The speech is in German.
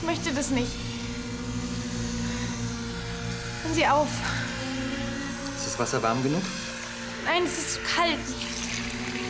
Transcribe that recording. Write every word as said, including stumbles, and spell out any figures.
möchte das nicht. Hören Sie auf. Ist das Wasser warm genug? Nein, es ist zu kalt.